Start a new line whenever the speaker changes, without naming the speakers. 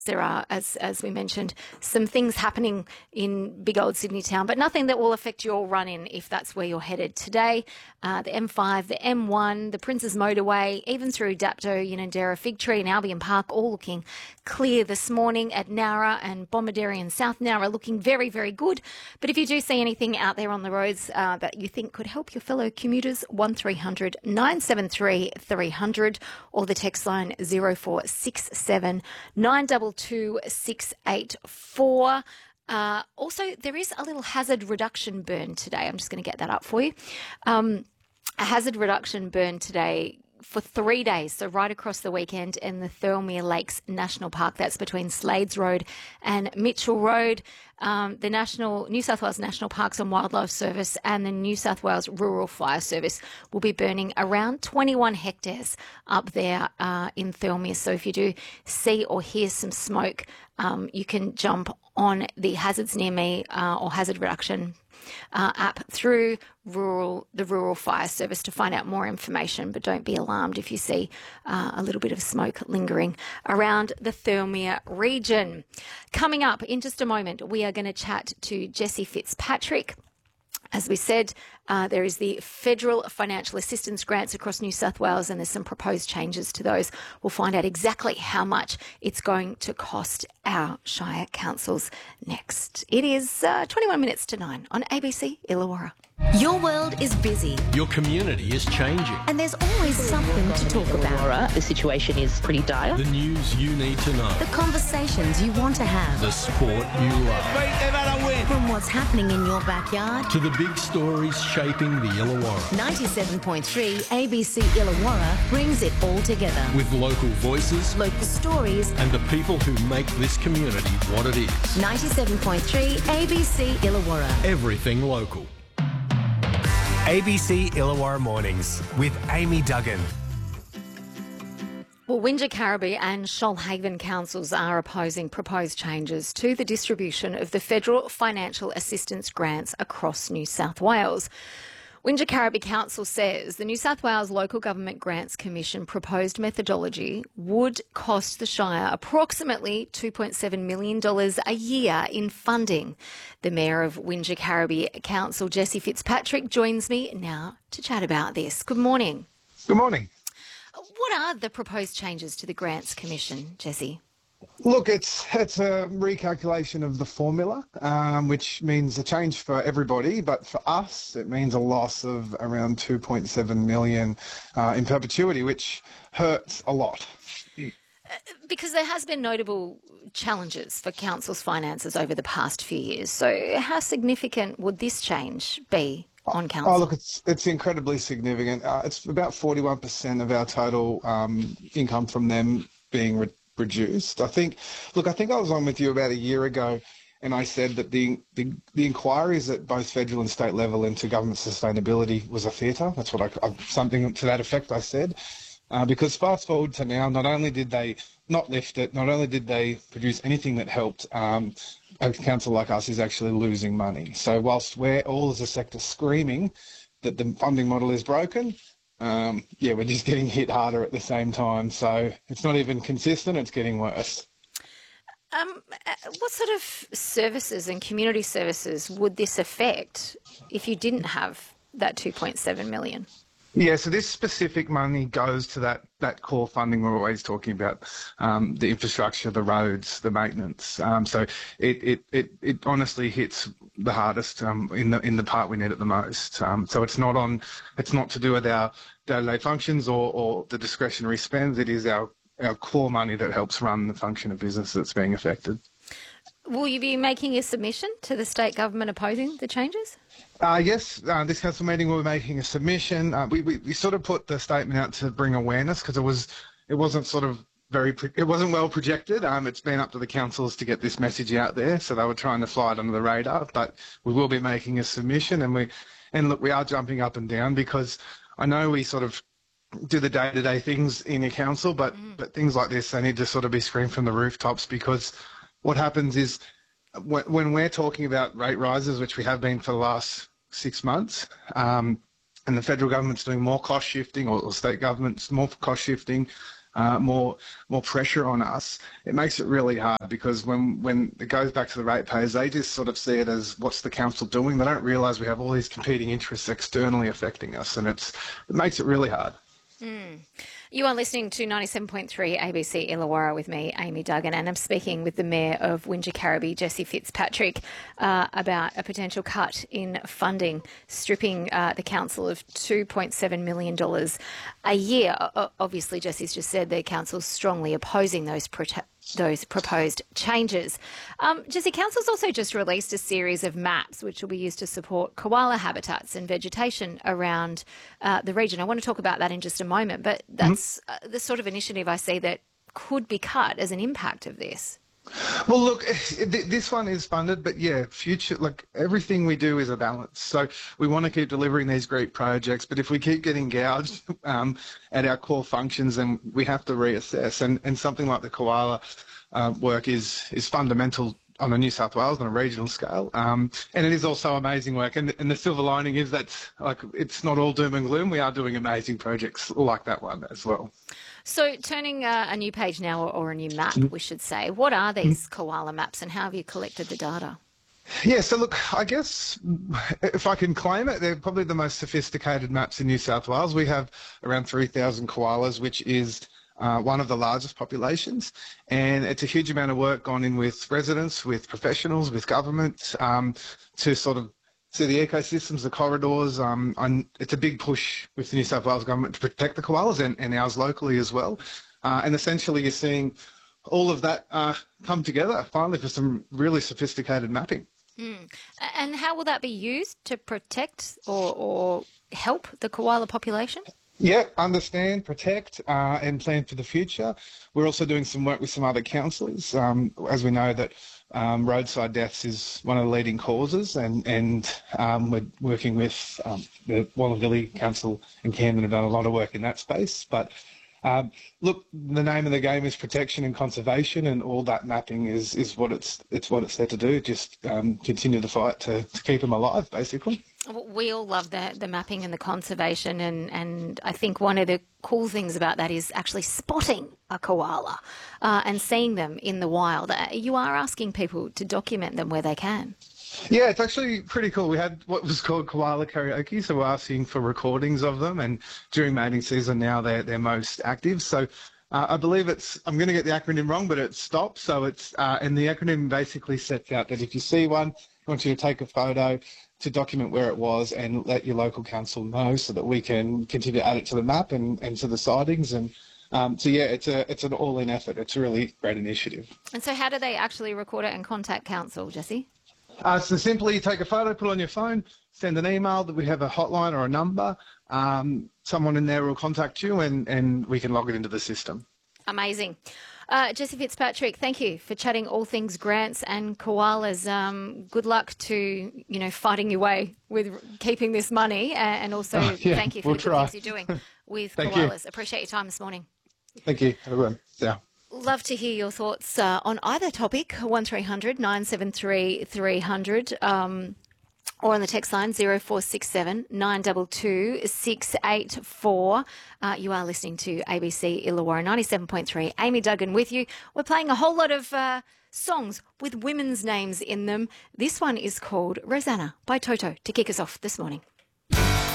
There are, as we mentioned, some things happening in big old Sydney town, but nothing that will affect your run-in if that's where you're headed today. The M5, the M1, the Princes Motorway, even through Dapto, Unanderra, Fig Tree and Albion Park, all looking clear this morning. At Nowra and Bomaderry and South Nowra looking very, very good. But if you do see anything out there on the roads that you think could help your fellow commuters, 1300 973 300 or the text line 0467 922 684. Also, there is a little hazard reduction burn today. I'm just going to get that up for you. A hazard reduction burn today for 3 days, so right across the weekend in the Thirlmere Lakes National Park. That's between Slades Road and Mitchell Road. The New South Wales National Parks and Wildlife Service and the New South Wales Rural Fire Service will be burning around 21 hectares up there in Thirlmere. So if you do see or hear some smoke, you can jump on the Hazards Near Me or Hazard Reduction app through the Rural Fire Service to find out more information. But don't be alarmed if you see a little bit of smoke lingering around the Thirlmere region. Coming up in just a moment, we are going to chat to Jessie Fitzpatrick. As we said, there is the federal financial assistance grants across New South Wales, and there's some proposed changes to those. We'll find out exactly how much it's going to cost our Shire councils next. It is 21 minutes to 9 on ABC Illawarra.
Your world is busy.
Your community is changing.
And there's always something to talk about.
The situation is pretty dire.
The news you need to know.
The conversations you want to have.
The sport you love.
From what's happening in your backyard
to the big stories shaping the Illawarra.
97.3 ABC Illawarra brings it all together.
With local voices,
local stories,
and the people who make this community what it is.
97.3 ABC Illawarra.
Everything local.
ABC Illawarra Mornings with Amy Duggan.
Well, Wingecarribee and Shoalhaven councils are opposing proposed changes to the distribution of the federal financial assistance grants across New South Wales. Wingecarribee Council says the New South Wales Local Government Grants Commission proposed methodology would cost the Shire approximately $2.7 million a year in funding. The Mayor of Wingecarribee Council, Jessie Fitzpatrick, joins me now to chat about this. Good morning.
Good morning.
What are the proposed changes to the Grants Commission, Jessie?
Look, it's a recalculation of the formula, which means a change for everybody, but for us it means a loss of around 2.7 million in perpetuity, which hurts a lot.
Because there has been notable challenges for council's finances over the past few years. So how significant would this change be on council?
Oh, look, it's incredibly significant. It's about 41% of our total income from them being reduced. I think I was on with you about a year ago, and I said that the inquiries at both federal and state level into government sustainability was a theatre. That's what something to that effect I said. Because fast forward to now, not only did they not lift it, not only did they produce anything that helped, a council like us is actually losing money. So whilst we're all as a sector screaming that the funding model is broken, we're just getting hit harder at the same time. So it's not even consistent, it's getting worse.
What sort of services and community services would this affect if you didn't have that 2.7 million?
Yeah, so this specific money goes to that core funding we're always talking about, the infrastructure, the roads, the maintenance. So it honestly hits the hardest in the part we need it the most. So it's not to do with our day-to-day functions or the discretionary spends. It is our core money that helps run the function of business that's being affected.
Will you be making a submission to the state government opposing the changes?
Yes, this council meeting we'll be making a submission. We sort of put the statement out to bring awareness because it wasn't well projected. It's been up to the councils to get this message out there, so they were trying to fly it under the radar. But we will be making a submission, and look, we are jumping up and down because I know we sort of do the day-to-day things in a council, but things like this, they need to sort of be screamed from the rooftops, because what happens is when we're talking about rate rises, which we have been for the last 6 months, and the federal government's doing more cost shifting, or state government's more cost shifting, more pressure on us, it makes it really hard because when it goes back to the ratepayers, they just sort of see it as what's the council doing? They don't realise we have all these competing interests externally affecting us, and it makes it really hard.
You are listening to 97.3 ABC Illawarra with me, Amy Duggan, and I'm speaking with the Mayor of Wingecarribee, Jessie Fitzpatrick, about a potential cut in funding, stripping the council of $2.7 million a year. Obviously, Jessie's just said the council's strongly opposing those proposed changes. Jessie, Council's also just released a series of maps which will be used to support koala habitats and vegetation around the region. I want to talk about that in just a moment, but that's the sort of initiative I see that could be cut as an impact of this.
Well, look, this one is funded, but yeah, future, like everything we do is a balance. So we want to keep delivering these great projects, but if we keep getting gouged at our core functions, then we have to reassess. And something like the koala work is fundamental on a New South Wales on a regional scale, and it is also amazing work. And the silver lining is that it's not all doom and gloom. We are doing amazing projects like that one as well.
So turning a new page now, or a new map, we should say. What are these koala maps and how have you collected the data?
Yeah, so look, I guess if I can claim it, they're probably the most sophisticated maps in New South Wales. We have around 3,000 koalas, which is one of the largest populations, and it's a huge amount of work gone in with residents, with professionals, with government to sort of see the ecosystems, the corridors. It's a big push with the New South Wales government to protect the koalas and ours locally as well. And essentially you're seeing all of that come together finally for some really sophisticated mapping.
And how will that be used to protect or help the koala population?
Yeah, understand, protect, and plan for the future. We're also doing some work with some other councillors. As we know that roadside deaths is one of the leading causes, and we're working with the Wallavilla Council and Camden have done a lot of work in that space. But look, the name of the game is protection and conservation, and all that mapping is what it's there to do. Just continue the fight to keep them alive, basically.
We all love the mapping and the conservation, and I think one of the cool things about that is actually spotting a koala and seeing them in the wild. You are asking people to document them where they can.
Yeah, it's actually pretty cool. We had what was called koala karaoke, so we're asking for recordings of them, and during mating season now they're most active. So I believe I'm going to get the acronym wrong, but it's STOP. So it's and the acronym basically sets out that if you see one, we want you to take a photo to document where it was and let your local council know so that we can continue to add it to the map and to the sightings. And so yeah, it's an all-in effort. It's a really great initiative. And
so how do they actually record it and contact council, Jessie?
So simply take a photo, put it on your phone, send an email that we have a hotline or a number. Someone in there will contact you and we can log it into the system. Amazing.
Jessie Fitzpatrick, thank you for chatting all things grants and koalas. Good luck to, fighting your way with keeping this money, and also thank you for the good things you're doing with koalas. Appreciate your time this morning.
Thank you, everyone. Yeah.
Love to hear your thoughts on either topic, 1300 973 300. Or on the text line 0467 922 684. You are listening to ABC Illawarra 97.3. Amy Duggan with you. We're playing a whole lot of songs with women's names in them. This one is called Rosanna by Toto to kick us off this morning.